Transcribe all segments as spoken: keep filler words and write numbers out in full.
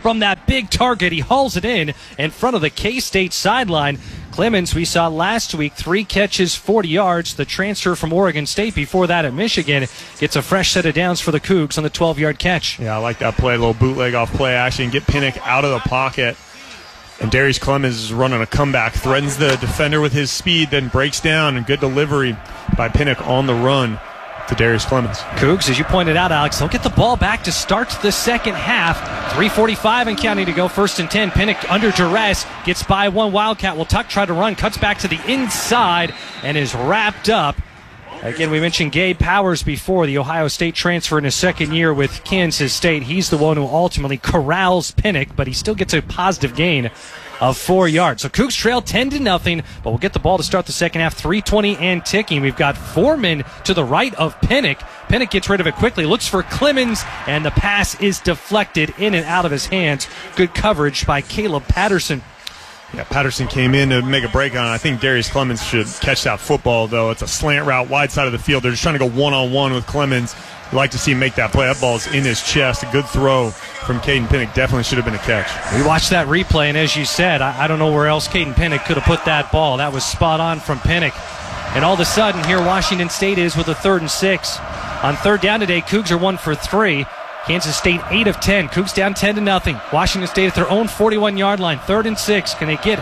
from that big target. He hauls it in in front of the K-State sideline. Clemens, we saw last week, three catches, forty yards. The transfer from Oregon State before that at Michigan gets a fresh set of downs for the Cougs on the twelve-yard catch. Yeah, I like that play, a little bootleg off play action, get Pinnock out of the pocket. And Darius Clemens is running a comeback, threatens the defender with his speed, then breaks down, and good delivery by Pinnock on the run to Darius Clemens. Cougs, as you pointed out, Alex, they'll get the ball back to start the second half. three forty-five and counting to go, first and ten. Pinnock under duress, gets by one Wildcat. Will Tuck try to run, cuts back to the inside, and is wrapped up. Again, we mentioned Gabe Powers before, the Ohio State transfer in his second year with Kansas State. He's the one who ultimately corrals Pinnock, but he still gets a positive gain of four yards. So Cougs trail ten to nothing, but we'll get the ball to start the second half, three twenty and ticking. We've got Foreman to the right of Pinnock. Pinnock gets rid of it quickly, looks for Clemens, and the pass is deflected in and out of his hands. Good coverage by Caleb Patterson. Yeah, Patterson came in to make a break on it. I think Darius Clemens should catch that football, though. It's a slant route, wide side of the field. They're just trying to go one-on-one with Clemens. You'd like to see him make that play. That ball's in his chest. A good throw from Caden Pinnock. Definitely should have been a catch. We watched that replay, and as you said, I, I don't know where else Caden Pinnock could have put that ball. That was spot on from Pinnock. And all of a sudden, here Washington State is with a third and six. On third down today, Cougs are one for three. Kansas State eight of ten. Cougs down ten to nothing. Washington State at their own forty-one-yard line. Third and six. Can they get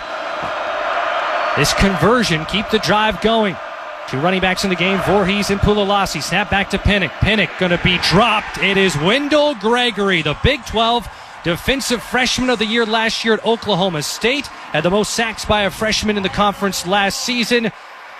this conversion? Keep the drive going. Two running backs in the game, Voorhees and Pulalasi. Snap back to Pinnock. Pinnock going to be dropped. It is Wendell Gregory, the Big twelve Defensive Freshman of the Year last year at Oklahoma State. Had the most sacks by a freshman in the conference last season.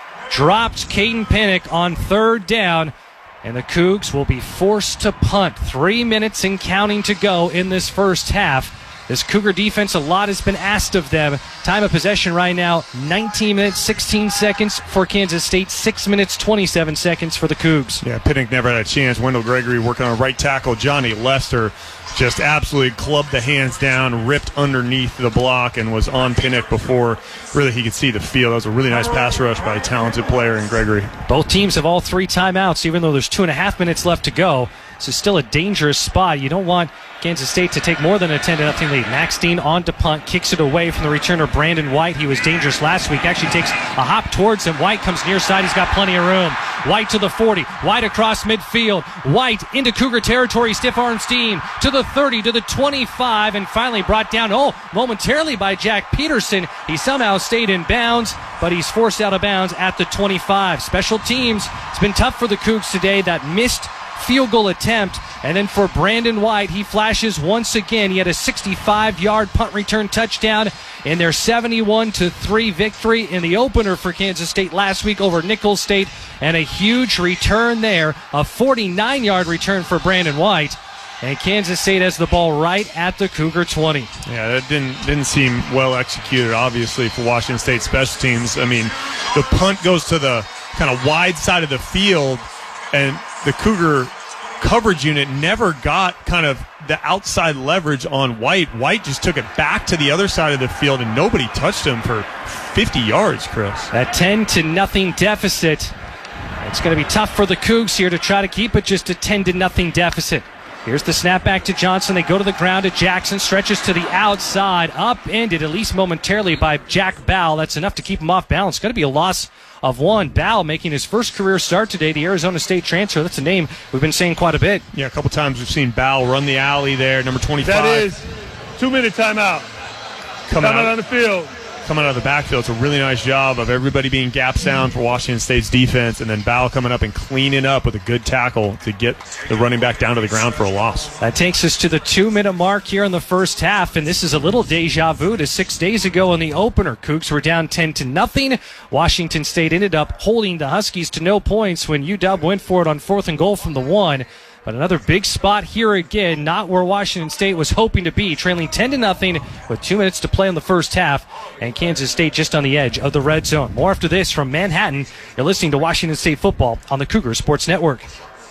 Dropped Caden Pinnock on third down. And the Cougs will be forced to punt. Three minutes and counting to go in this first half. This Cougar defense, a lot has been asked of them. Time of possession right now, nineteen minutes, sixteen seconds for Kansas State. six minutes, twenty-seven seconds for the Cougs. Yeah, Pinnock never had a chance. Wendell Gregory working on right tackle. Johnny Lester just absolutely clubbed the hands down, ripped underneath the block, and was on Pinnock before really he could see the field. That was a really nice pass rush by a talented player in Gregory. Both teams have all three timeouts, even though there's two and a half minutes left to go. This is still a dangerous spot. You don't want Kansas State to take more than a ten to nothing lead. Max Dean on to punt, kicks it away from the returner Brandon White. He was dangerous last week. Actually takes a hop towards him. White comes near side. He's got plenty of room. White to the forty. White across midfield. White into Cougar territory. Stiff arms Dean to the thirty, to the twenty-five, and finally brought down, oh, momentarily by Jack Peterson. He somehow stayed in bounds, but he's forced out of bounds at the twenty-five. Special teams. It's been tough for the Cougs today. That missed field goal attempt, and then for Brandon White, he flashes once again. He had a sixty-five-yard punt return touchdown in their seventy-one to three victory in the opener for Kansas State last week over Nicholls State, and a huge return there, a forty-nine-yard return for Brandon White, and Kansas State has the ball right at the Cougar twenty. Yeah, that didn't didn't seem well executed, obviously, for Washington State special teams. I mean, the punt goes to the kind of wide side of the field, and the Cougar coverage unit never got kind of the outside leverage on White. White just took it back to the other side of the field, and nobody touched him for fifty yards, Chris. A ten to nothing deficit. It's going to be tough for the Cougs here to try to keep it just a ten to nothing deficit. Here's the snap back to Johnson. They go to the ground to Jackson. Stretches to the outside. Upended, at least momentarily, by Jack Bowell. That's enough to keep him off balance. Going to be a loss of one. Bowell making his first career start today, the Arizona State transfer. That's a name we've been saying quite a bit. Yeah, a couple times we've seen Bowell run the alley there, number twenty-five. That is two-minute timeout. Coming Coming out on the field. Coming out of the backfield. It's a really nice job of everybody being gaps down for Washington State's defense, and then Bowell coming up and cleaning up with a good tackle to get the running back down to the ground for a loss. That takes us to the two-minute mark here in the first half, and this is a little deja vu to six days ago in the opener. Cougs were down ten to nothing. Washington State ended up holding the Huskies to no points when U W went for it on fourth and goal from the one. But another big spot here again, not where Washington State was hoping to be, trailing ten to nothing with two minutes to play in the first half, and Kansas State just on the edge of the red zone. More after this from Manhattan. You're listening to Washington State football on the Cougar Sports Network.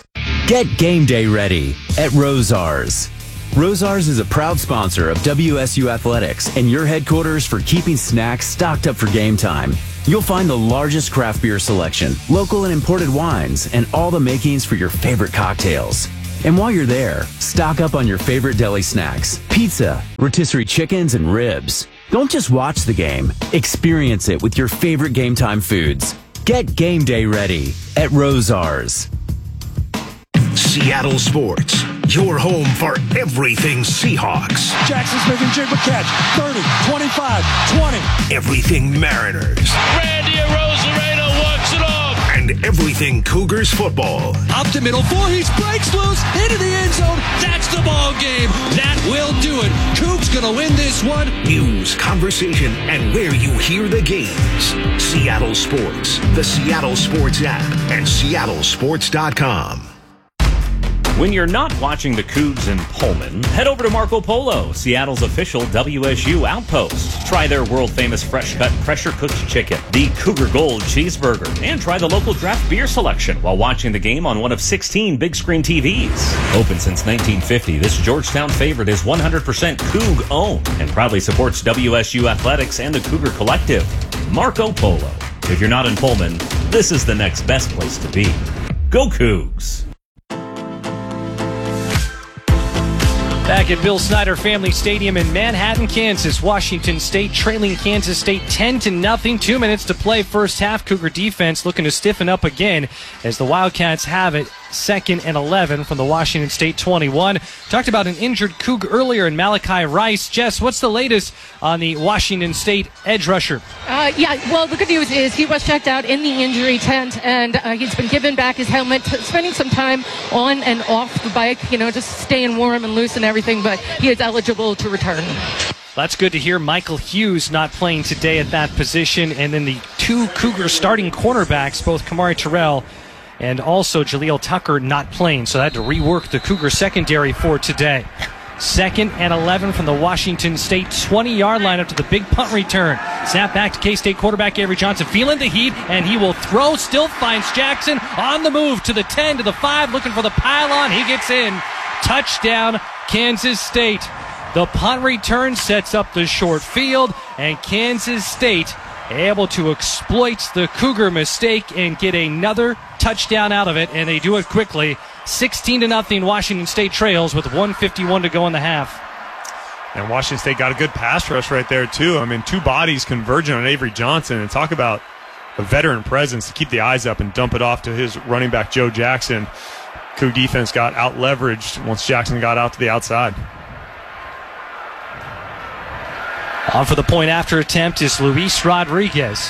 Get game day ready at Rosars. Rosars is a proud sponsor of W S U Athletics and your headquarters for keeping snacks stocked up for game time. You'll find the largest craft beer selection, local and imported wines, and all the makings for your favorite cocktails. And while you're there, stock up on your favorite deli snacks, pizza, rotisserie chickens, and ribs. Don't just watch the game. Experience it with your favorite Game Time foods. Get game day ready at Rosars. Seattle Sports, your home for everything Seahawks. Jackson's making jig with catch. thirty, twenty-five, twenty. Everything Mariners. Randy Arozarena walks it off. And everything Cougars football. Up the middle, Voorhees breaks loose into the end zone. That's the ball game. That will do it. Cougs gonna win this one. News, conversation, and where you hear the games. Seattle Sports, the Seattle Sports app, and seattle sports dot com. When you're not watching the Cougs in Pullman, head over to Marco Polo, Seattle's official W S U outpost. Try their world-famous fresh-cut, pressure-cooked chicken, the Cougar Gold cheeseburger, and try the local draft beer selection while watching the game on one of sixteen big-screen T Vs. Open since nineteen fifty, this Georgetown favorite is one hundred percent Coug-owned and proudly supports W S U Athletics and the Cougar Collective. Marco Polo. If you're not in Pullman, this is the next best place to be. Go Cougs! Back at Bill Snyder Family Stadium in Manhattan, Kansas, Washington State trailing Kansas State ten to nothing. Two minutes to play first half. Cougar defense looking to stiffen up again as the Wildcats have it. Second and eleven from the Washington State twenty-one. Talked about an injured Coug earlier in Malachi Rice. Jess, what's the latest on the Washington State edge rusher? Uh, yeah, well, the good news is he was checked out in the injury tent, and uh, he's been given back his helmet, spending some time on and off the bike, you know, just staying warm and loose and everything, but he is eligible to return. That's good to hear. Michael Hughes not playing today at that position, and then the two Cougar starting cornerbacks, both Kamari Terrell and also Jaleel Tucker, not playing, so I had to rework the Cougar secondary for today. Second and eleven from the Washington State twenty-yard line up to the big punt return. Snap back to K-State quarterback Avery Johnson, feeling the heat, and he will throw, still finds Jackson on the move to the ten, to the five, looking for the pylon. He gets in. Touchdown, Kansas State. The punt return sets up the short field, and Kansas State able to exploit the Cougar mistake and get another touchdown out of it, and they do it quickly. sixteen to nothing, Washington State trails with one fifty-one to go in the half. And Washington State got a good pass rush right there, too. I mean, two bodies converging on Avery Johnson. And talk about a veteran presence to keep the eyes up and dump it off to his running back, Joe Jackson. Coug defense got out-leveraged once Jackson got out to the outside. On for the point after attempt is Luis Rodriguez.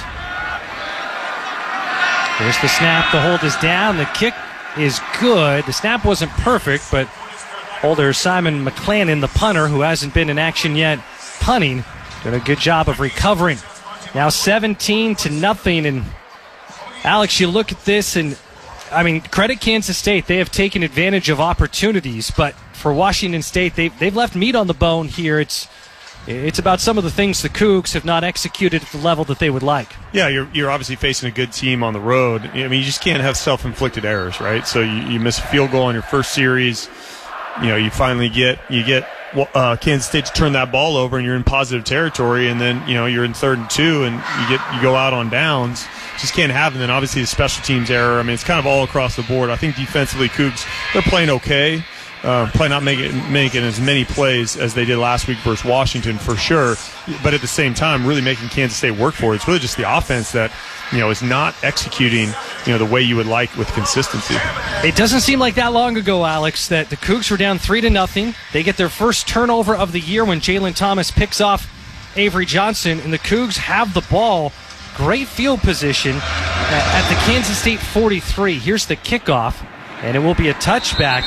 Here's the snap. The hold is down. The kick is good. The snap wasn't perfect, but holder Simon McClannon, the punter, who hasn't been in action yet, punting, did a good job of recovering. Now seventeen to nothing. And Alex, you look at this, and I mean, credit Kansas State. They have taken advantage of opportunities, but for Washington State, they've, they've left meat on the bone here. It's It's about some of the things the Cougs have not executed at the level that they would like. Yeah, you're you're obviously facing a good team on the road. I mean, you just can't have self-inflicted errors, right? So you, you miss a field goal on your first series. You know, you finally get you get uh, Kansas State to turn that ball over, and you're in positive territory. And then you know you're in third and two, and you get you go out on downs. Just can't have. And then obviously the special teams error. I mean, it's kind of all across the board. I think defensively, Cougs, they're playing okay. Uh, probably not making making as many plays as they did last week versus Washington for sure, but at the same time, really making Kansas State work for it. It's really just the offense that you know is not executing you know the way you would like with consistency. It doesn't seem like that long ago, Alex, that the Cougs were down three to nothing. They get their first turnover of the year when Jalen Thomas picks off Avery Johnson, and the Cougs have the ball. Great field position at the Kansas State forty-three. Here's the kickoff, and it will be a touchback.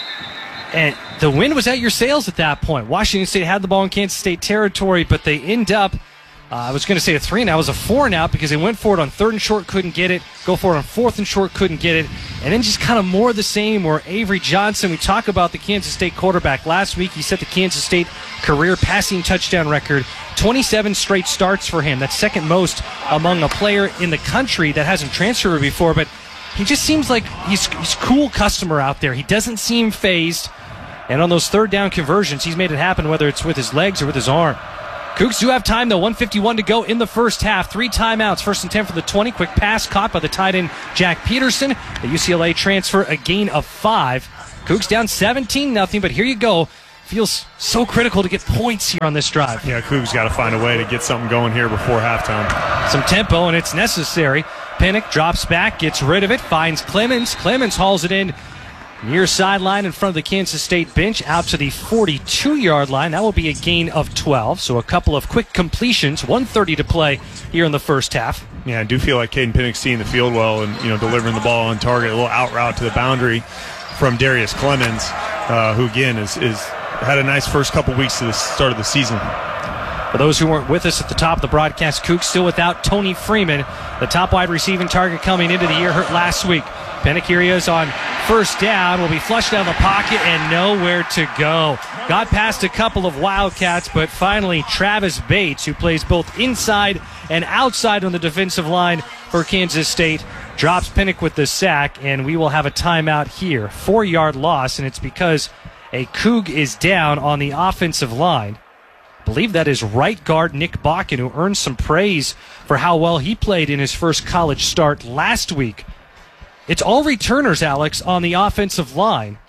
And the wind was at your sails at that point. Washington State had the ball in Kansas State territory, but they end up, uh, I was going to say a three and out, it was a four and out because they went for it on third and short, couldn't get it. Go for it on fourth and short, couldn't get it. And then just kind of more of the same where Avery Johnson, we talk about the Kansas State quarterback. Last week he set the Kansas State career passing touchdown record. twenty-seven straight starts for him. That's second most among a player in the country that hasn't transferred before, but he just seems like he's, he's a cool customer out there. He doesn't seem phased. And on those third down conversions, he's made it happen, whether it's with his legs or with his arm. Cougs do have time, though. one fifty-one to go in the first half. Three timeouts. First and ten for the twenty. Quick pass caught by the tight end, Jack Peterson. The U C L A transfer, a gain of five. Cougs down seventeen nothing, but here you go. Feels so critical to get points here on this drive. Yeah, Cougs got to find a way to get something going here before halftime. Some tempo, and it's necessary. Pinnock drops back, gets rid of it, finds Clemens. Clemens hauls it in near sideline in front of the Kansas State bench, out to the forty-two-yard line. That will be a gain of twelve, so a couple of quick completions. one thirty to play here in the first half. Yeah, I do feel like Caden Pinnock's seeing the field well and, you know, delivering the ball on target. A little out route to the boundary from Darius Clemens, uh, who, again, is, is had a nice first couple weeks to the start of the season. For those who weren't with us at the top of the broadcast, Cougs still without Tony Freeman, the top wide receiving target coming into the year, hurt last week. Pinnock here he is on first down, will be flushed down the pocket and nowhere to go. Got past a couple of Wildcats, but finally Travis Bates, who plays both inside and outside on the defensive line for Kansas State, drops Pinnock with the sack, and we will have a timeout here. Four-yard loss, and it's because a Coug is down on the offensive line. I believe that is right guard Nick Bakken, who earned some praise for how well he played in his first college start last week. It's all returners, Alex, on the offensive line.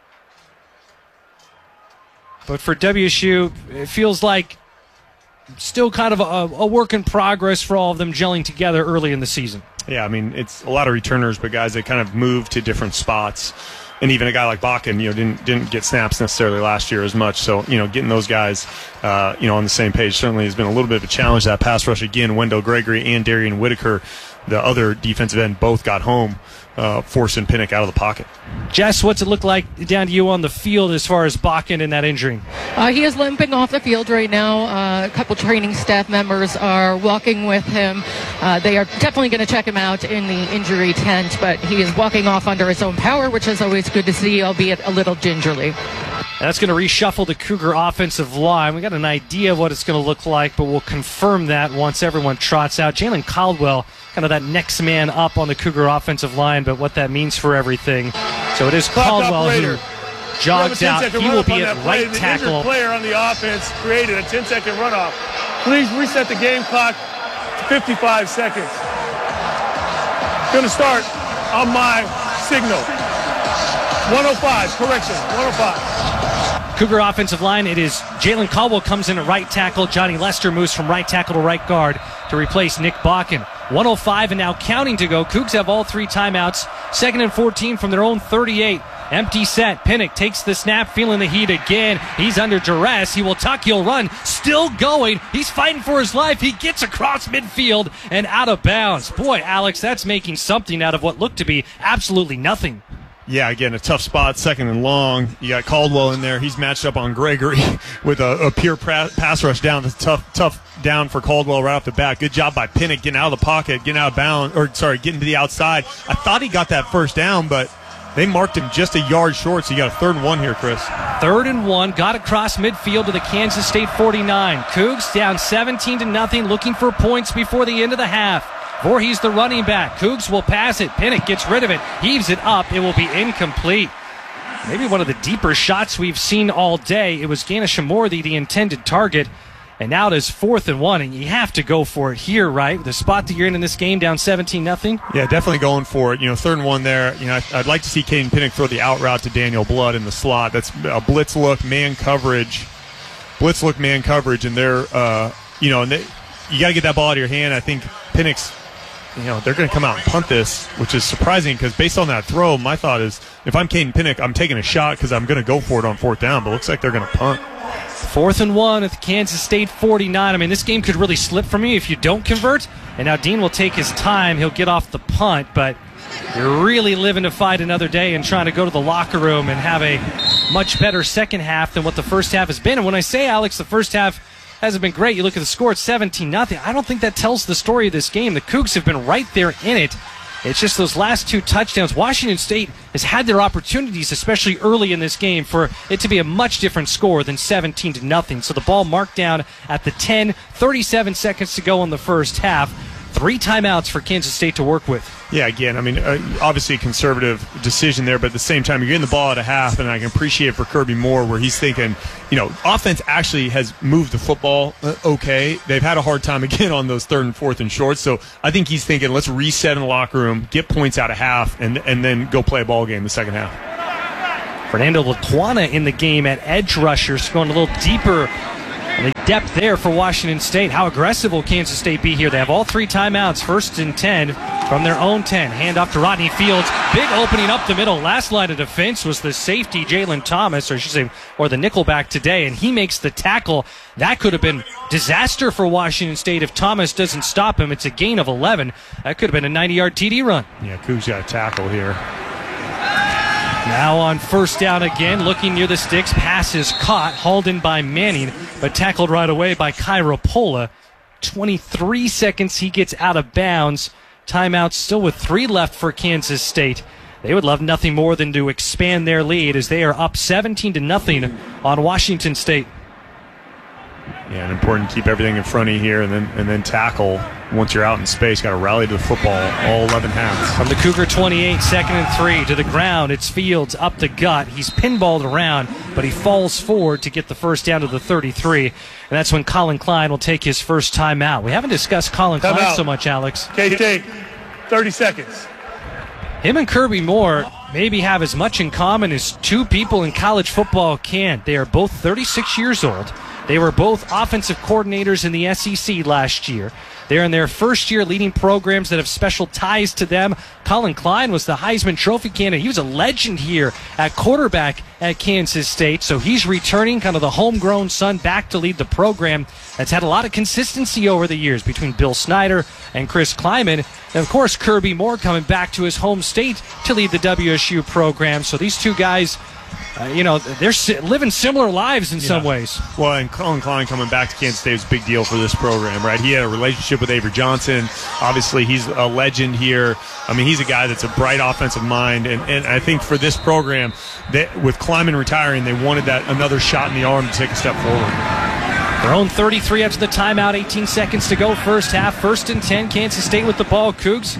But for W S U, it feels like still kind of a, a work in progress for all of them gelling together early in the season. Yeah, I mean, it's a lot of returners, but guys that kind of move to different spots. And even a guy like Bakken, you know, didn't didn't get snaps necessarily last year as much. So, you know, getting those guys, uh, you know, on the same page certainly has been a little bit of a challenge. That pass rush again, Wendell Gregory and Darian Whitaker, the other defensive end, both got home, uh, forcing Pinnock out of the pocket. Jess, what's it look like down to you on the field as far as Bakken and that injury? Uh, he is limping off the field right now. Uh, a couple training staff members are walking with him. Uh, they are definitely going to check him out in the injury tent, but he is walking off under his own power, which is always good to see, albeit a little gingerly. That's going to reshuffle the Cougar offensive line. We got an idea of what it's going to look like, but we'll confirm that once everyone trots out. Jalen Caldwell, kind of that next man up on the Cougar offensive line, but what that means for everything. So it is Caldwell who jogs out. He will be at right the tackle. The player on the offense created a ten-second runoff. Please reset the game clock to fifty-five seconds. Going to start on my signal. one oh five, correction, one oh five. Cougar offensive line, it is Jalen Caldwell comes in at right tackle. Johnny Lester moves from right tackle to right guard to replace Nick Bakken. one oh five and now counting to go. Cougs have all three timeouts. Second and fourteen from their own thirty-eight. Empty set. Pinnock takes the snap, feeling the heat again. He's under duress. He will tuck, he'll run. Still going. He's fighting for his life. He gets across midfield and out of bounds. Boy, Alex, that's making something out of what looked to be absolutely nothing. Yeah, again, a tough spot, second and long. You got Caldwell in there. He's matched up on Gregory with a, a pure pra- pass rush down. It's tough, tough down for Caldwell right off the bat. Good job by Pinnock getting out of the pocket, getting out of bounds, or sorry, getting to the outside. I thought he got that first down, but they marked him just a yard short, so you got a third and one here, Chris. Third and one, got across midfield to the Kansas State forty-nine. Cougs down seventeen to nothing, looking for points before the end of the half. Voorhees the running back. Cougs will pass it. Pinnock gets rid of it, heaves it up. It will be incomplete. Maybe one of the deeper shots we've seen all day. It was Gaina Shamordi, the intended target. And now it is fourth and one, and you have to go for it here, right? The spot that you're in in this game, down seventeen nothing. Yeah, definitely going for it. You know, third and one there. You know, I'd like to see Caden Pinnock throw the out route to Daniel Blood in the slot. That's a blitz look, man coverage. Blitz look, man coverage, and they're, uh, you know, and they, you got to get that ball out of your hand. I think Pinnock's, you know, they're going to come out and punt this, which is surprising because based on that throw, my thought is if I'm Caden Pinnock, I'm taking a shot because I'm going to go for it on fourth down, but it looks like they're going to punt. Fourth and one at the Kansas State forty-nine. I mean, this game could really slip for me if you don't convert. And now Dean will take his time. He'll get off the punt, but you're really living to fight another day and trying to go to the locker room and have a much better second half than what the first half has been. And when I say, Alex, the first half hasn't been great, you look at the score, it's seventeen nothing. I don't think that tells the story of this game. The Cougs have been right there in it. It's just those last two touchdowns. Washington State has had their opportunities, especially early in this game, for it to be a much different score than seventeen to nothing. So the ball marked down at the ten, thirty-seven seconds to go in the first half. Three timeouts for Kansas State to work with. Yeah, again, I mean, uh, obviously a conservative decision there, but at the same time, you're getting the ball at a half, and I can appreciate for Kirby Moore where he's thinking, you know, offense actually has moved the football uh, okay. They've had a hard time again on those third and fourth and shorts, so I think he's thinking, let's reset in the locker room, get points out of half, and and then go play a ball game the second half. Fernando Laquana in the game at edge rushers, going a little deeper. And the depth there for Washington State. How aggressive will Kansas State be here? They have all three timeouts, first and ten from their own ten. Hand off to Rodney Fields. Big opening up the middle. Last line of defense was the safety, Jalen Thomas, or I should say, or the nickelback today, and he makes the tackle. That could have been disaster for Washington State if Thomas doesn't stop him. It's a gain of eleven. That could have been a ninety-yard T D run. Yeah, Cougs got a tackle here. Now on first down again, looking near the sticks. Pass is caught, hauled in by Manning, but tackled right away by Kyra twenty-three seconds, he gets out of bounds. Timeout still with three left for Kansas State. They would love nothing more than to expand their lead as they are up seventeen to nothing on Washington State. Yeah, and important to keep everything in front of you here and then and then tackle once you're out in space. Got to rally to the football, all eleven hands. From the Cougar twenty-eight, second and three, to the ground. It's Fields up the gut. He's pinballed around, but he falls forward to get the first down to the thirty-three. And that's when Colin Klein will take his first timeout. We haven't discussed Colin Time Klein out. so much, Alex. K-State, thirty seconds. Him and Kirby Moore maybe have as much in common as two people in college football can. They are both thirty-six years old. They were both offensive coordinators in the S E C last year. They're in their first year leading programs that have special ties to them. Colin Klein was the Heisman Trophy candidate. He was a legend here at quarterback at Kansas State. So he's returning kind of the homegrown son back to lead the program that's had a lot of consistency over the years between Bill Snyder and Chris Kleiman. And, of course, Kirby Moore coming back to his home state to lead the W S U program. So these two guys, Uh, you know, they're si- living similar lives in Yeah. some ways. Well, and Colin Klein coming back to Kansas State is a big deal for this program, right? He had a relationship with Avery Johnson. Obviously, he's a legend here. I mean, he's a guy that's a bright offensive mind. And, and I think for this program, that with Kleiman retiring, they wanted that another shot in the arm to take a step forward. Their own thirty-three after the timeout, eighteen seconds to go, first half, first and ten, Kansas State with the ball. Cougs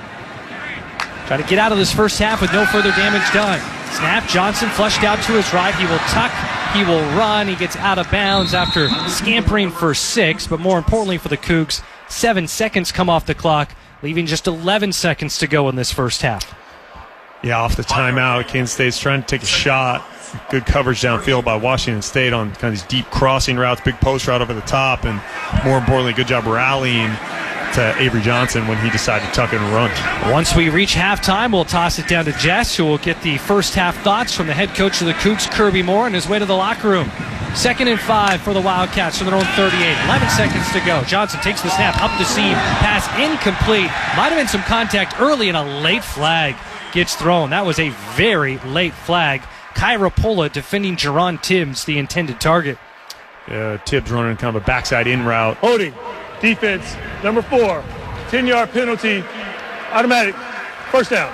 try to get out of this first half with no further damage done. Snap, Johnson flushed out to his right. He will tuck, he will run. He gets out of bounds after scampering for six, but more importantly for the Cougs, seven seconds come off the clock, leaving just eleven seconds to go in this first half. Yeah, off the timeout, Kansas State's trying to take a shot. Good coverage downfield by Washington State on kind of these deep crossing routes, big post route over the top, and more importantly, good job rallying to Avery Johnson when he decided to tuck it and run. Once we reach halftime, we'll toss it down to Jess, who will get the first half thoughts from the head coach of the Cougs, Kirby Moore, on his way to the locker room. Second and five for the Wildcats from their own thirty-eight. eleven seconds to go. Johnson takes the snap up the seam. Pass incomplete. Might have been some contact early, and a late flag gets thrown. That was a very late flag. Kyra Pola defending Jerron Tibbs, the intended target. Uh, Tibbs running kind of a backside in route. Holding. Defense, number four. ten-yard penalty. Automatic. First down.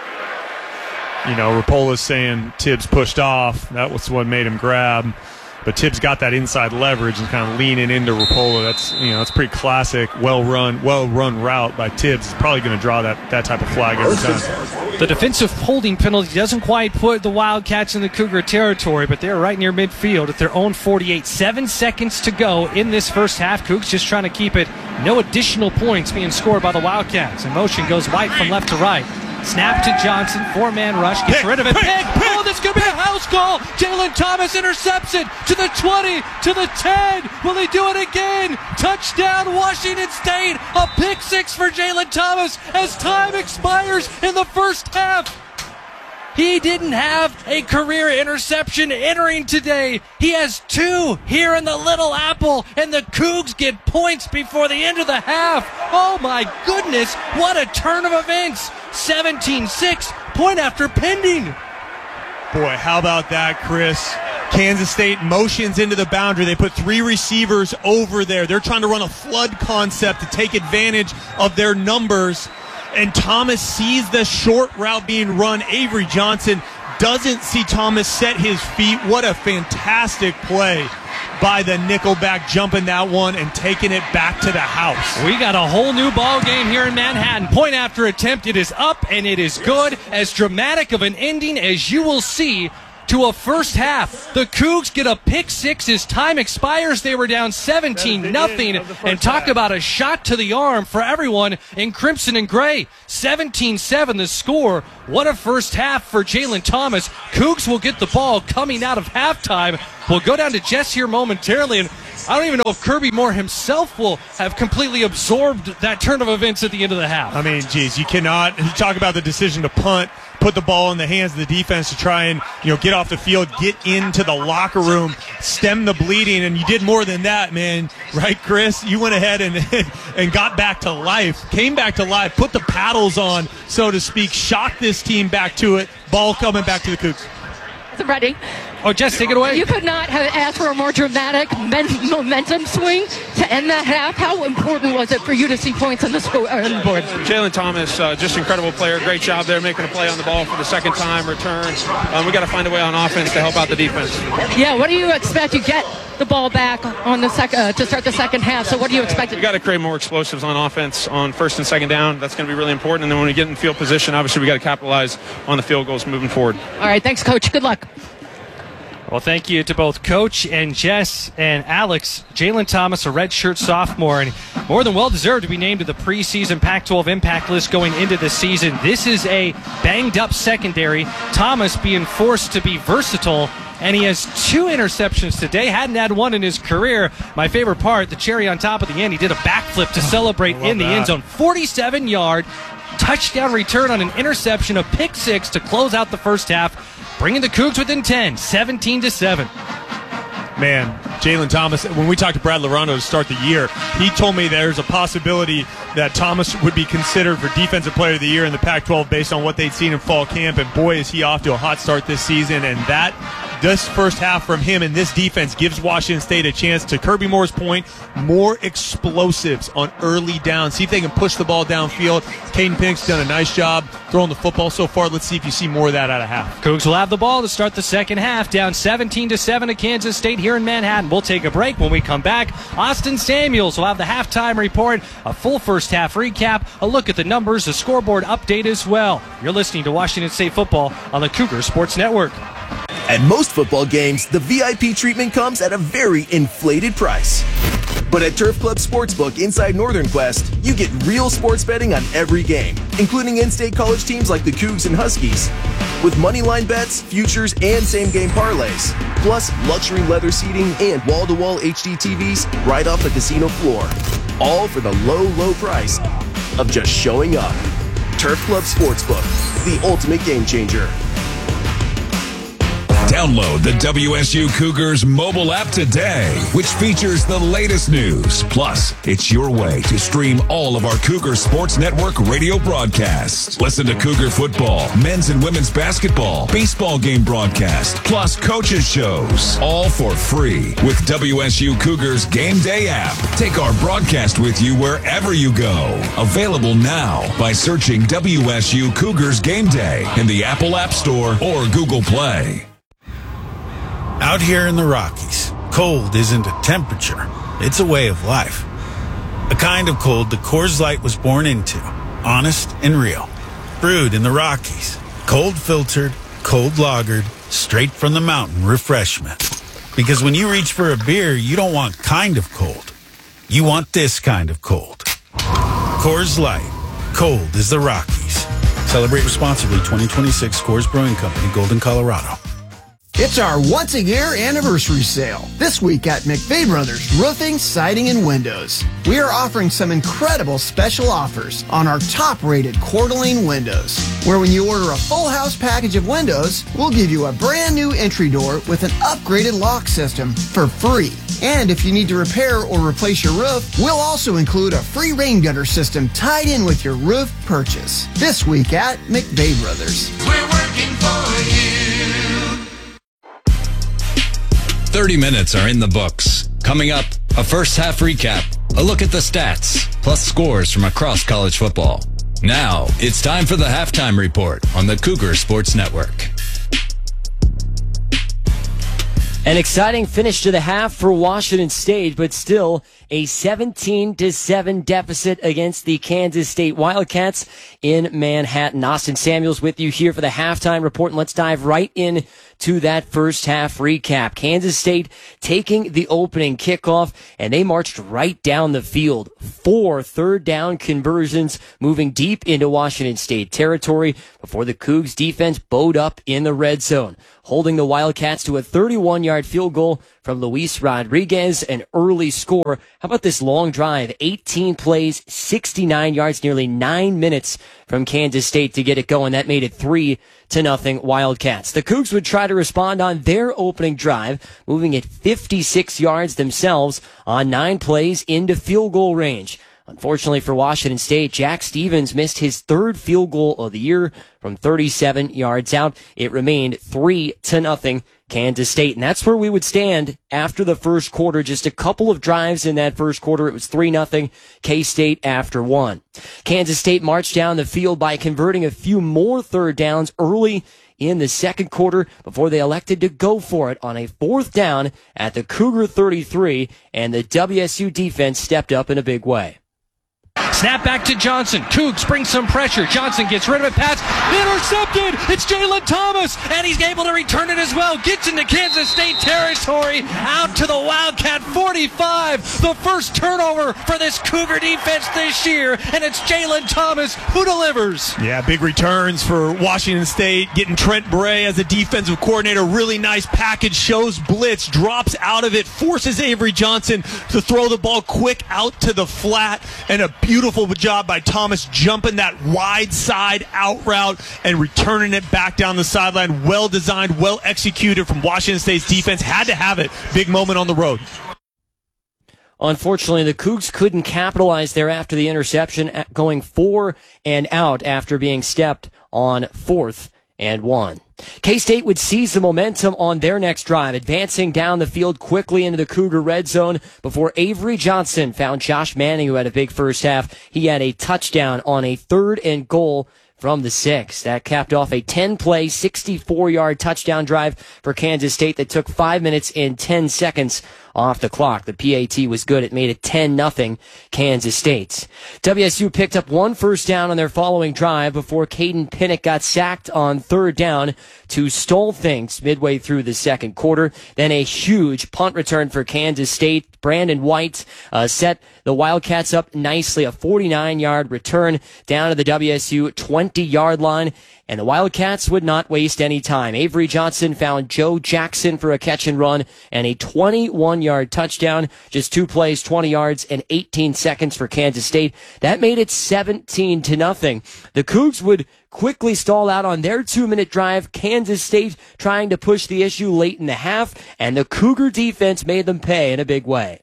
You know, Rapola's saying Tibbs pushed off. That was what made him grab. But Tibbs got that inside leverage and kind of leaning into Rapola. That's, you know, that's pretty classic, well-run, well-run route by Tibbs. He's probably going to draw that, that type of flag every time. The defensive holding penalty doesn't quite put the Wildcats in the Cougar territory, but they're right near midfield at their own forty-eight. Seven seconds to go in this first half. Cougs just trying to keep it. No additional points being scored by the Wildcats. In motion goes White from left to right. Snap to Johnson, four-man rush, gets Pick, rid of it. pick, Pick! pick. Oh, this could be a house call. Jalen Thomas intercepts it to the twenty, to the ten. Will he do it again? Touchdown, Washington State. A pick six for Jalen Thomas as time expires in the first half. He didn't have a career interception entering today. He has two here in the Little Apple, and the Cougs get points before the end of the half. Oh my goodness, what a turn of events. seventeen six, point after pending. Boy, how about that, Chris? Kansas State motions into the boundary. They put three receivers over there. They're trying to run a flood concept to take advantage of their numbers. And Thomas sees the short route being run. Avery Johnson doesn't see Thomas set his feet. What a fantastic play by the nickelback, jumping that one and taking it back to the house. We got a whole new ball game here in Manhattan. Point after attempt. It is up and it is good. As dramatic of an ending as you will see to a first half. The Cougs get a pick six as time expires. They were down seventeen nothing, and talk about a shot to the arm for everyone in crimson and gray. seventeen seven the score. What a first half for Jalen Thomas. Cougs will get the ball coming out of halftime. We'll go down to Jess here momentarily, and I don't even know if Kirby Moore himself will have completely absorbed that turn of events at the end of the half. I mean, geez, you cannot you talk about the decision to punt, put the ball in the hands of the defense to try and, you know, get off the field, get into the locker room, stem the bleeding, and you did more than that, man. Right, Chris? You went ahead and and got back to life, came back to life, put the paddles on, so to speak, shocked this team back to it, ball coming back to the Cougs. Ready? Oh, Jess, take it away. You could not have asked for a more dramatic men- momentum swing to end that half. How important was it for you to see points on the, score, on the board? Jalen Thomas, uh, just incredible player. Great job there, making a play on the ball for the second time, return. Um, we got to find a way on offense to help out the defense. Yeah, what do you expect? You get the ball back on the sec- uh, to start the second half, so what do you expect? We got to create more explosives on offense on first and second down. That's going to be really important. And then when we get in field position, obviously we got to capitalize on the field goals moving forward. All right, thanks, Coach. Good luck. Well, thank you to both Coach and Jess and Alex. Jalen Thomas, a redshirt sophomore, and more than well-deserved to be named to the preseason Pac twelve impact list going into the season. This is a banged-up secondary. Thomas being forced to be versatile, and he has two interceptions today. Hadn't had one in his career. My favorite part, the cherry on top of the end, he did a backflip to celebrate in the that. end zone. forty-seven yard touchdown return on an interception, a pick six to close out the first half, bringing the Cougs within ten, seventeen to seven. Man, Jalen Thomas, when we talked to Brad Larondo to start the year, he told me there's a possibility that Thomas would be considered for Defensive Player of the Year in the Pac twelve based on what they'd seen in fall camp, and boy, is he off to a hot start this season, and that this first half from him and this defense gives Washington State a chance, to Kirby Moore's point, more explosives on early down. See if they can push the ball downfield. Caden Pinnick's done a nice job throwing the football so far. Let's see if you see more of that out of half. Cougs will have the ball to start the second half, down seventeen to seven to Kansas State here in Manhattan. We'll take a break. When we come back, Austin Samuels will have the halftime report, a full first half recap, a look at the numbers, a scoreboard update as well. You're listening to Washington State football on the Cougar Sports Network. At most football games, the V I P treatment comes at a very inflated price. But at Turf Club Sportsbook inside Northern Quest, you get real sports betting on every game, including in-state college teams like the Cougs and Huskies, with moneyline bets, futures, and same-game parlays, plus luxury leather seating and wall-to-wall H D T Vs right off the casino floor, all for the low, low price of just showing up. Turf Club Sportsbook, the ultimate game changer. Download the W S U Cougars mobile app today, which features the latest news. Plus, it's your way to stream all of our Cougar Sports Network radio broadcasts. Listen to Cougar football, men's and women's basketball, baseball game broadcast, plus coaches shows, all for free with W S U Cougars Game Day app. Take our broadcast with you wherever you go. Available now by searching W S U Cougars Game Day in the Apple App Store or Google Play. Out here in the Rockies, cold isn't a temperature, it's a way of life. A kind of cold the Coors Light was born into, honest and real. Brewed in the Rockies, cold filtered, cold lagered, straight from the mountain refreshment. Because when you reach for a beer, you don't want kind of cold. You want this kind of cold. Coors Light, cold as the Rockies. Celebrate responsibly. twenty twenty-six Coors Brewing Company, Golden, Colorado. It's our once-a-year anniversary sale. This week at McVeigh Brothers Roofing, Siding, and Windows. We are offering some incredible special offers on our top-rated Coeur d'Alene windows, where when you order a full house package of windows, we'll give you a brand new entry door with an upgraded lock system for free. And if you need to repair or replace your roof, we'll also include a free rain gutter system tied in with your roof purchase. This week at McVeigh Brothers. We're working for you. thirty minutes are in the books. Coming up, a first half recap, a look at the stats, plus scores from across college football. Now, it's time for the halftime report on the Cougar Sports Network. An exciting finish to the half for Washington State, but still a seventeen to seven deficit against the Kansas State Wildcats in Manhattan. Austin Samuels with you here for the halftime report, and let's dive right in to that first half recap. Kansas State taking the opening kickoff, and they marched right down the field. Four third down conversions moving deep into Washington State territory before the Cougs defense bowed up in the red zone, holding the Wildcats to a thirty-one yard field goal from Luis Rodriguez, an early score. How about this long drive? eighteen plays, sixty-nine yards, nearly nine minutes from Kansas State to get it going. That made it three to nothing Wildcats. The Cougs would try to respond on their opening drive, moving at fifty-six yards themselves on nine plays into field goal range. Unfortunately for Washington State, Jack Stevens missed his third field goal of the year from thirty-seven yards out. It remained three to nothing Kansas State. And that's where we would stand after the first quarter. Just a couple of drives in that first quarter. It was three nothing K-State after one. Kansas State marched down the field by converting a few more third downs early in the second quarter before they elected to go for it on a fourth down at the Cougar thirty-three, and the W S U defense stepped up in a big way. Snap back to Johnson. Cougs bring some pressure. Johnson gets rid of it. Pass intercepted. It's Jalen Thomas, and he's able to return it as well. Gets into Kansas State territory. Out to the Wildcat forty-five. The first turnover for this Cougar defense this year, and it's Jalen Thomas who delivers. Yeah, big returns for Washington State. Getting Trent Bray as a defensive coordinator. Really nice package. Shows blitz. Drops out of it. Forces Avery Johnson to throw the ball quick out to the flat, and a beautiful job by Thomas jumping that wide side out route and returning it back down the sideline. Well designed, well executed from Washington State's defense. Had to have it. Big moment on the road. Unfortunately, the Cougs couldn't capitalize there after the interception, going four and out after being stepped on fourth and one. K-State would seize the momentum on their next drive, advancing down the field quickly into the Cougar red zone before Avery Johnson found Josh Manning, who had a big first half. He had a touchdown on a third and goal from the six. That capped off a ten-play, sixty-four yard touchdown drive for Kansas State that took five minutes and ten seconds off the clock. The P A T was good. It made it ten nothing Kansas State. W S U picked up one first down on their following drive before Caden Pinnock got sacked on third down to stall things midway through the second quarter. Then a huge punt return for Kansas State. Brandon White uh, set the Wildcats up nicely. A forty-nine yard return down to the W S U twenty yard line. And the Wildcats would not waste any time. Avery Johnson found Joe Jackson for a catch and run and a twenty-one yard touchdown. Just two plays, twenty yards, and eighteen seconds for Kansas State. That made it seventeen to nothing. The Cougs would quickly stall out on their two minute drive. Kansas State trying to push the issue late in the half, and the Cougar defense made them pay in a big way.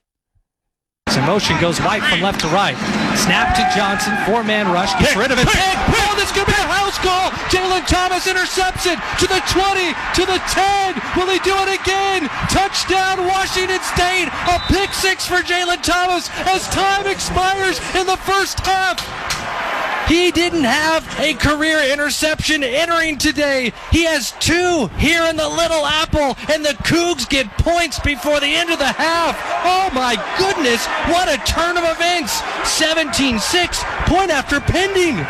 In motion goes White from left to right. Snap to Johnson. Four-man rush. Gets rid of it. Pick. Oh, this could be a house call. Jalen Thomas intercepts it to the twenty, to the ten. Will he do it again? Touchdown, Washington State. A pick six for Jalen Thomas as time expires in the first half. He didn't have a career interception entering today. He has two here in the Little Apple, and the Cougs get points before the end of the half. Oh my goodness, what a turn of events. seventeen six, point after pending.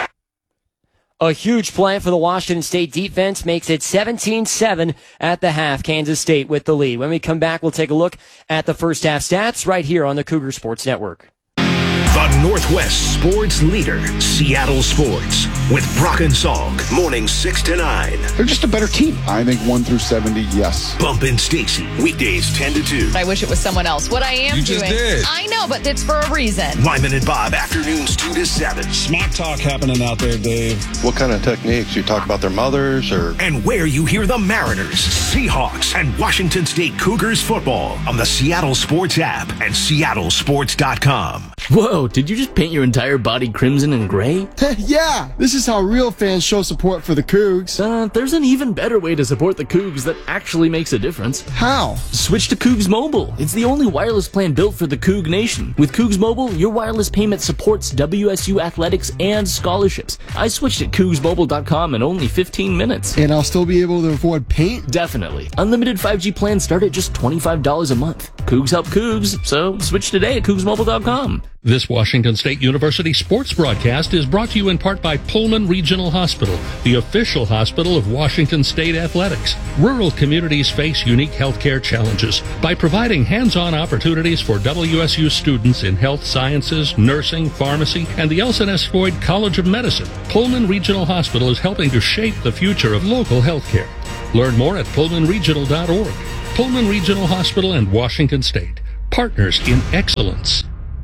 A huge play for the Washington State defense makes it seventeen seven at the half. Kansas State with the lead. When we come back, we'll take a look at the first half stats right here on the Cougar Sports Network. The Northwest sports leader, Seattle Sports, with Brock and Salk, mornings six to nine. They're just a better team. I think one through seventy, yes. Bump and Stacy, weekdays ten to two. I wish it was someone else. What I am you doing. Just did. I know, but it's for a reason. Lyman and Bob, afternoons two to seven. Smack talk happening out there, Dave. What kind of techniques? You talk about their mothers or? And where you hear the Mariners, Seahawks, and Washington State Cougars football on the Seattle Sports app and seattle sports dot com. Whoa. Whoa, did you just paint your entire body crimson and gray? Yeah, this is how real fans show support for the Cougs. Uh, there's an even better way to support the Cougs that actually makes a difference. How? Switch to Cougs Mobile. It's the only wireless plan built for the Coug Nation. With Cougs Mobile, your wireless payment supports W S U athletics and scholarships. I switched at Cougs Mobile dot com in only fifteen minutes. And I'll still be able to afford paint? Definitely. Unlimited five G plans start at just twenty-five dollars a month. Cougs help Cougs, so switch today at Cougs Mobile dot com. This Washington State University sports broadcast is brought to you in part by Pullman Regional Hospital, the official hospital of Washington State Athletics. Rural communities face unique healthcare challenges. By providing hands-on opportunities for W S U students in health sciences, nursing, pharmacy, and the Elson S. Floyd College of Medicine, Pullman Regional Hospital is helping to shape the future of local healthcare. Learn more at pullman regional dot org. Pullman Regional Hospital and Washington State, partners in excellence.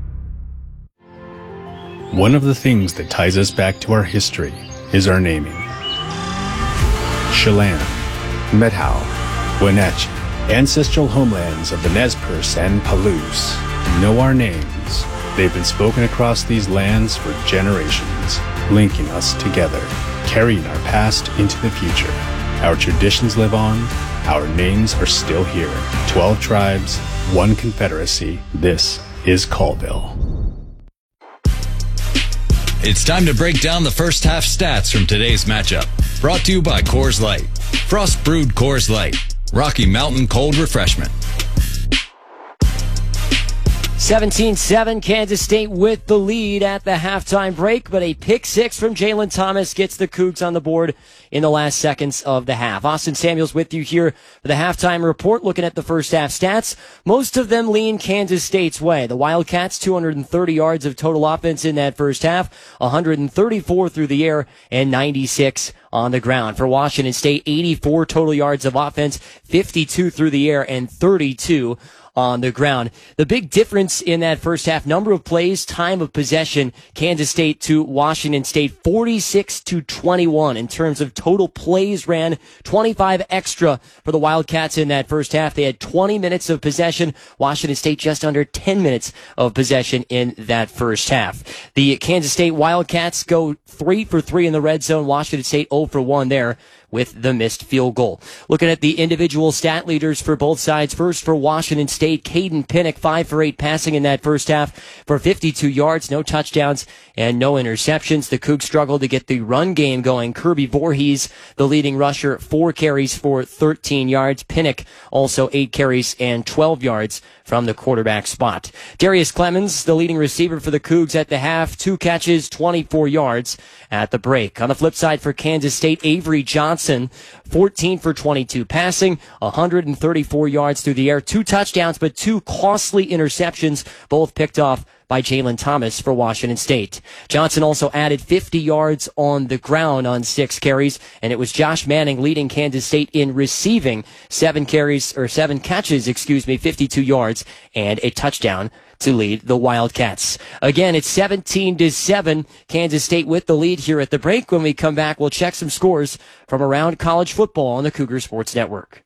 One of the things that ties us back to our history is our naming. Chelan, Methow, Wenatchee, ancestral homelands of the Nez Perce and Palouse, know our names. They've been spoken across these lands for generations, linking us together, carrying our past into the future. Our traditions live on, our names are still here. Twelve tribes, one confederacy. This is Colville. It's time to break down the first half stats from today's matchup. Brought to you by Coors Light. Frost brewed Coors Light. Rocky Mountain cold refreshment. seventeen seven, Kansas State with the lead at the halftime break, but a pick six from Jalen Thomas gets the Cougs on the board in the last seconds of the half. Austin Samuels with you here for the halftime report, looking at the first half stats. Most of them lean Kansas State's way. The Wildcats, two hundred thirty yards of total offense in that first half, one hundred thirty-four through the air, and ninety-six on the ground. For Washington State, eighty-four total yards of offense, fifty-two through the air, and thirty-two on the ground. The big difference in that first half, number of plays, time of possession, Kansas State to Washington State, forty-six to twenty-one in terms of total plays ran, twenty-five extra for the Wildcats in that first half. They had twenty minutes of possession. Washington State just under ten minutes of possession in that first half. The Kansas State Wildcats go three for three in the red zone. Washington State zero for one there with the missed field goal. Looking at the individual stat leaders for both sides. First for Washington State, Caden Pinnock, five for eight passing in that first half for fifty-two yards, no touchdowns and no interceptions. The Cougs struggled to get the run game going. Kirby Voorhees, the leading rusher, four carries for thirteen yards. Pinnock also eight carries and twelve yards from the quarterback spot. Darius Clemens, the leading receiver for the Cougs at the half, two catches, twenty-four yards at the break. On the flip side for Kansas State, Avery Johnson, fourteen for twenty-two passing, one hundred thirty-four yards through the air, two touchdowns, but two costly interceptions, both picked off by Jalen Thomas for Washington State. Johnson also added fifty yards on the ground on six carries, and it was Josh Manning leading Kansas State in receiving, seven carries, or seven catches, excuse me, fifty-two yards, and a touchdown to lead the Wildcats. Again, it's seventeen to seven, Kansas State with the lead here at the break. When we come back, we'll check some scores from around college football on the Cougar Sports Network.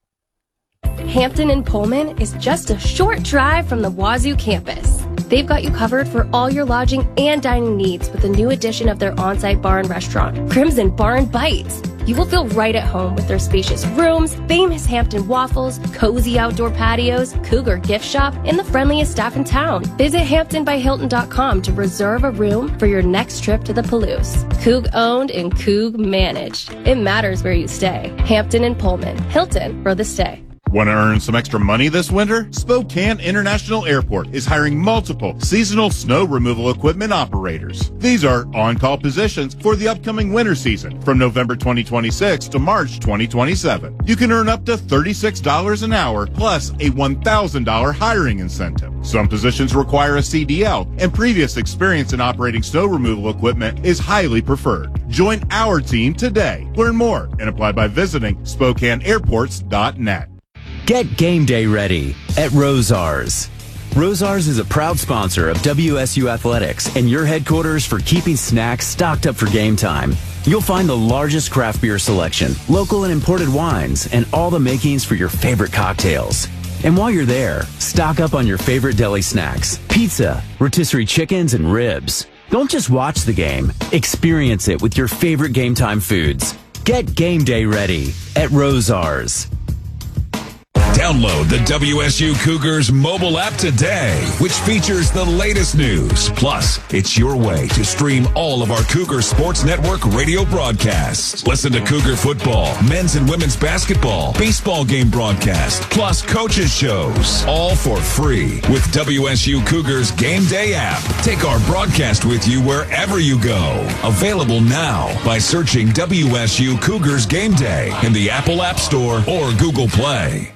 Hampton and Pullman is just a short drive from the Wazoo campus. They've got you covered for all your lodging and dining needs with a new addition of their on-site bar and restaurant, Crimson Bar and Bites. You will feel right at home with their spacious rooms, famous Hampton waffles, cozy outdoor patios, Cougar gift shop, and the friendliest staff in town. Visit hampton by hilton dot com to reserve a room for your next trip to the Palouse. Coug owned and Coug managed. It matters where you stay. Hampton and Pullman. Hilton for the stay. Want to earn some extra money this winter? Spokane International Airport is hiring multiple seasonal snow removal equipment operators. These are on-call positions for the upcoming winter season from November twenty twenty-six to March twenty twenty-seven. You can earn up to thirty-six dollars an hour plus a one thousand dollars hiring incentive. Some positions require a C D L, and previous experience in operating snow removal equipment is highly preferred. Join our team today. Learn more and apply by visiting spokane airports dot net. Get game day ready at Rosars. Rosars is a proud sponsor of W S U Athletics and your headquarters for keeping snacks stocked up for game time. You'll find the largest craft beer selection, local and imported wines, and all the makings for your favorite cocktails. And while you're there, stock up on your favorite deli snacks, pizza, rotisserie chickens, and ribs. Don't just watch the game. Experience it with your favorite Game Time foods. Get game day ready at Rosars. Download the W S U Cougars mobile app today, which features the latest news. Plus, it's your way to stream all of our Cougar Sports Network radio broadcasts. Listen to Cougar football, men's and women's basketball, baseball game broadcast, plus coaches shows, all for free with W S U Cougars Game Day app. Take our broadcast with you wherever you go. Available now by searching W S U Cougars Game Day in the Apple App Store or Google Play.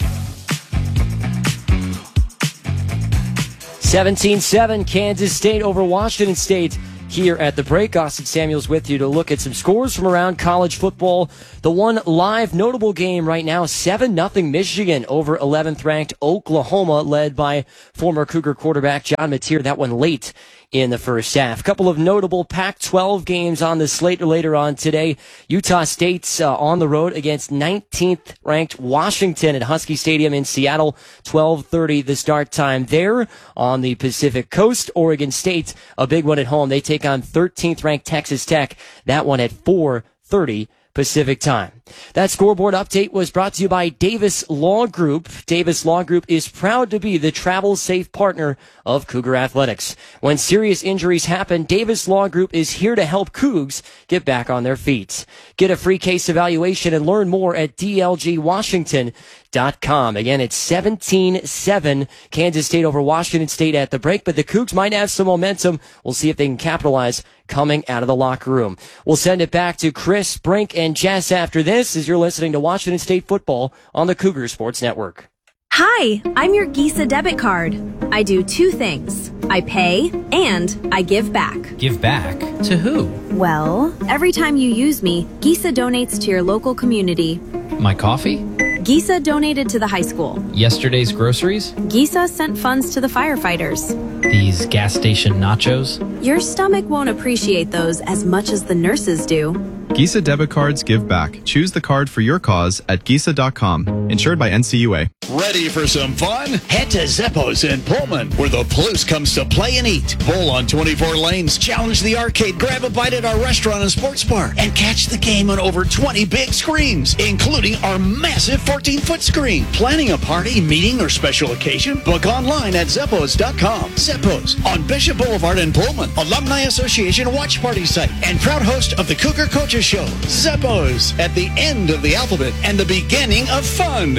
seventeen seven, Kansas State over Washington State here at the break. Austin Samuels with you to look at some scores from around college football. The one live notable game right now, seven nothing Michigan over eleventh-ranked Oklahoma, led by former Cougar quarterback John Mateer. That one late in the first half. A couple of notable Pac twelve games on the slate later on today. Utah State's uh, on the road against nineteenth-ranked Washington at Husky Stadium in Seattle. twelve thirty the start time there. On the Pacific Coast, Oregon State, a big one at home. They take on thirteenth-ranked Texas Tech. That one at four thirty Pacific time. That scoreboard update was brought to you by Davis Law Group. Davis Law Group is proud to be the travel safe partner of Cougar Athletics. When serious injuries happen, Davis Law Group is here to help Cougs get back on their feet. Get a free case evaluation and learn more at D L G Washington dot com. Again, it's seventeen seven, Kansas State over Washington State at the break, but the Cougs might have some momentum. We'll see if they can capitalize coming out of the locker room. We'll send it back to Chris, Brink, and Jess after this as you're listening to Washington State football on the Cougar Sports Network. Hi, I'm your Gisa debit card. I do two things. I pay and I give back. Give back? To who? Well, every time you use me, Gisa donates to your local community. My coffee? Gisa donated to the high school. Yesterday's groceries? Gisa sent funds to the firefighters. These gas station nachos? Your stomach won't appreciate those as much as the nurses do. Gisa debit cards give back. Choose the card for your cause at Gisa dot com. Insured by N C U A. Ready for some fun? Head to Zeppos in Pullman, where the Palouse comes to play and eat. Bowl on twenty-four lanes, challenge the arcade, grab a bite at our restaurant and sports bar, and catch the game on over twenty big screens, including our massive fourteen-foot screen. Planning a party, meeting, or special occasion? Book online at Zeppos dot com. Zeppos on Bishop Boulevard in Pullman, Alumni Association watch party site, and proud host of the Cougar Coaches Show. Zeppos, at the end of the alphabet and the beginning of fun.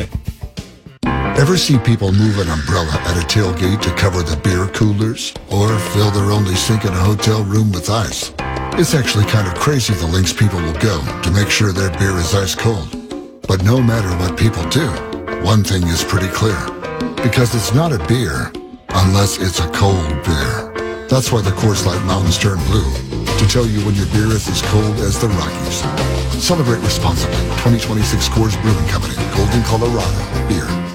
Ever see people move an umbrella at a tailgate to cover the beer coolers? Or fill their only sink in a hotel room with ice? It's actually kind of crazy the lengths people will go to make sure their beer is ice cold. But no matter what people do, one thing is pretty clear. Because it's not a beer unless it's a cold beer. That's why the Coors Light Mountains turn blue, to tell you when your beer is as cold as the Rockies. Celebrate responsibly. twenty twenty-six Coors Brewing Company, Golden, Colorado. Beer.